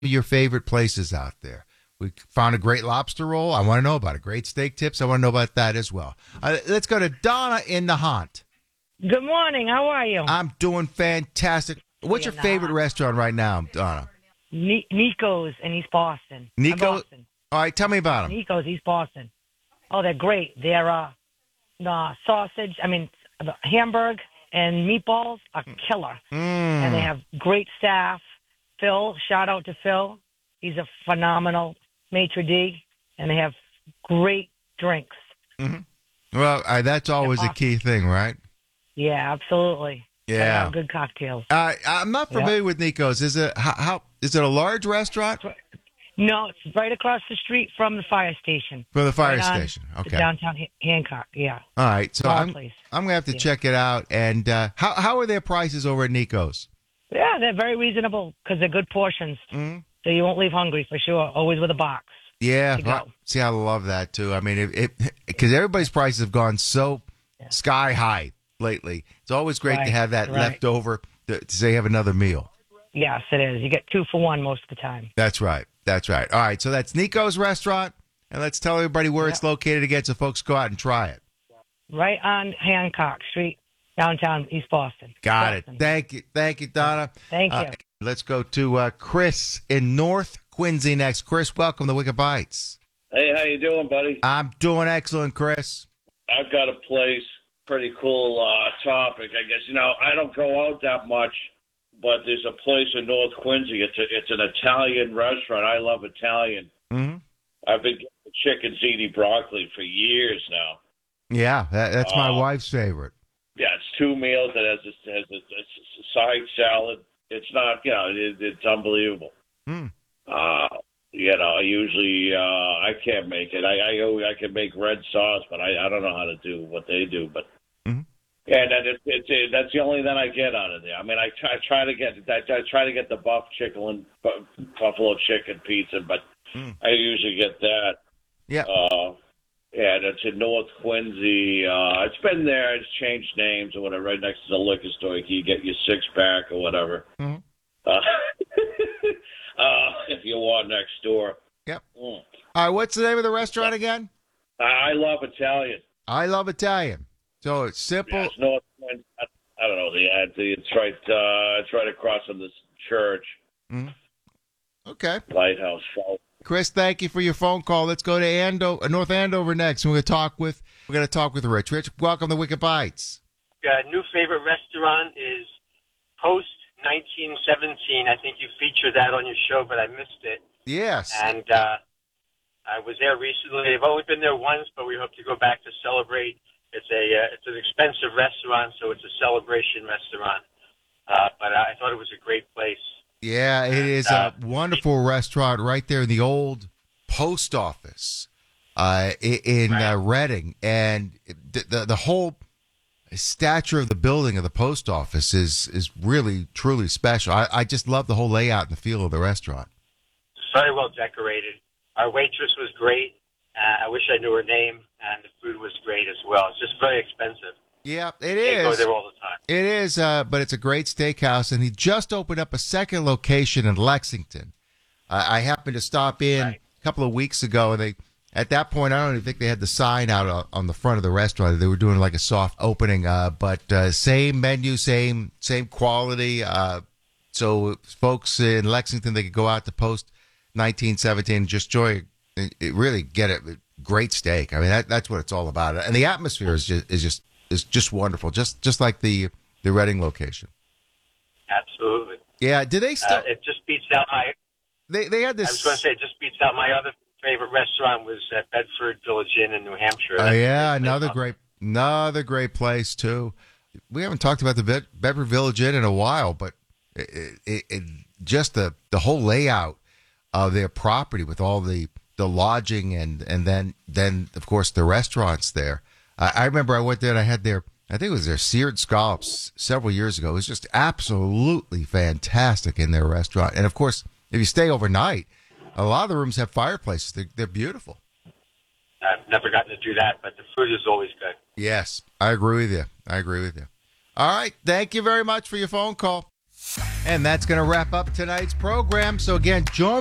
your favorite places out there. We found a great lobster roll. I want to know about it. Great steak tips. I want to know about that as well. Let's go to Donna in the Haunt. Good morning. How are you? I'm doing fantastic. What's your favorite restaurant right now, Donna? Nico's in East Boston. Nico? Boston. All right, tell me about them. Nico's, East Boston. Oh, they're great. They're sausage, the hamburg and meatballs are killer. And they have great staff. Phil, shout out to Phil. He's a phenomenal maitre d', and they have great drinks. Mm-hmm. Well, that's always a key thing, right? Yeah, absolutely. Yeah. Good cocktails. I'm not familiar with Nico's. Is it is it a large restaurant? No, it's right across the street from the fire station. From the fire station, okay. Downtown Hancock, yeah. All right, so I'm going to have to check it out. And how are their prices over at Nico's? Yeah, they're very reasonable because they're good portions. Mm-hmm. So you won't leave hungry for sure, always with a box. Yeah, see, I love that too. I mean, because everybody's prices have gone so sky high lately. It's always great to have that left over to say have another meal. Yes, it is. You get 2 for 1 most of the time. That's right. All right, so that's Nico's Restaurant, and let's tell everybody where it's located again so folks go out and try it. Right on Hancock Street, downtown East Boston. Got it. Thank you, Donna. Thank you. Let's go to Chris in North Quincy next. Chris, welcome to Wicked Bites. Hey, how you doing, buddy? I'm doing excellent, Chris. I've got a place, pretty cool topic, I guess. I don't go out that much, but there's a place in North Quincy. It's an Italian restaurant. I love Italian. Mm-hmm. I've been getting chicken ziti broccoli for years now. Yeah, that's my wife's favorite. Yeah, it's 2 meals. It has a side salad. It's not, it's unbelievable. Usually I can't make it. I can make red sauce, but I don't know how to do what they do. But yeah, that's the only thing I get out of there. I mean, I try to get the buffalo chicken pizza, but I usually get that. Yeah. And it's in North Quincy. It's been there. It's changed names or whatever. Right next to the liquor store, you get your 6-pack or whatever. Mm-hmm. If you want next door. Yep. All right, what's the name of the restaurant again? I Love Italian. I Love Italian. So it's simple. Yeah, it's North Quincy. I don't know the ad. It's right across from this church. Mm-hmm. Okay. Lighthouse. Chris, thank you for your phone call. Let's go to North Andover next. We're going to talk with Rich. Rich, welcome to Wicked Bites. New favorite restaurant is Post 1917. I think you featured that on your show, but I missed it. Yes. And I was there recently. I've only been there once, but we hope to go back to celebrate. It's an expensive restaurant, so it's a celebration restaurant. But I thought it was a great place. Yeah, it is a wonderful restaurant right there in the old post office in Reading. And the whole stature of the building of the post office is really, truly special. I just love the whole layout and the feel of the restaurant. It's very well decorated. Our waitress was great. I wish I knew her name, and the food was great as well. It's just very expensive. Yeah, it is. Go there all the time. It is, but it's a great steakhouse, and he just opened up a second location in Lexington. I happened to stop in a couple of weeks ago, and at that point, I don't even think they had the sign out on the front of the restaurant. They were doing like a soft opening, but same menu, same quality. So folks in Lexington, they could go out to Post 1917 and just really get it. Great steak. I mean, that's what it's all about, and the atmosphere is just wonderful, just like the Reading location. Absolutely. Yeah. Do they still? It just beats out my. They had this. I was going to say it just beats out my other favorite restaurant was at Bedford Village Inn in New Hampshire. Oh yeah, another great place too. We haven't talked about the Bedford Village Inn in a while, but it just the whole layout of their property with all the lodging and then of course the restaurants there. I remember I went there and I had I think it was their seared scallops several years ago. It was just absolutely fantastic in their restaurant. And of course, if you stay overnight, a lot of the rooms have fireplaces. They're beautiful. I've never gotten to do that, but the food is always good. Yes, I agree with you. All right. Thank you very much for your phone call. And that's going to wrap up tonight's program. So again, join